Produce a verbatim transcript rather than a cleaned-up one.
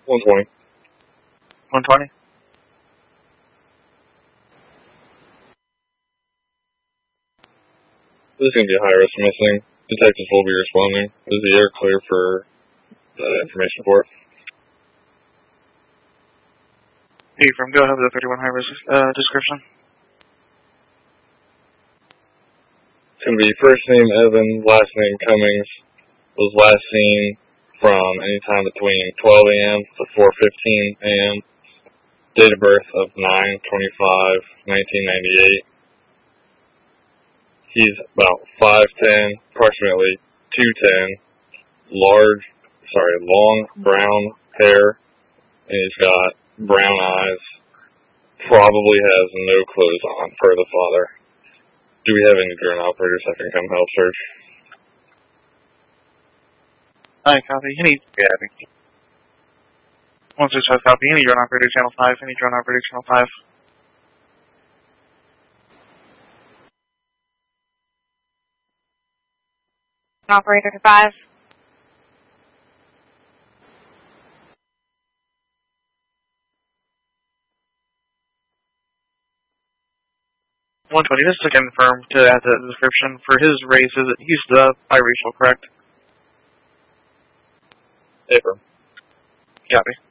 one twenty. one twenty? This is going to be a high risk missing. Detectives will be responding. Is the air clear for the information report? Ephraim, go ahead with the thirty-one high risk uh, description. It's going to be first name Evan, last name Cummings. Was last seen from any time between twelve a m to four fifteen a m Date of birth of nine twenty-five nineteen ninety-eight. He's about five ten, approximately two ten, large, sorry, long brown hair, and he's got brown eyes. Probably has no clothes on, per the father. Do we have any drone operators that can come help search? I copy. Any, yeah, one six five copy. Any drone operator, channel five. Any drone operator, channel five. Operator to five. one twenty, just to confirm, to add to the description, for his race, is it, he's the biracial, correct? April. Copy.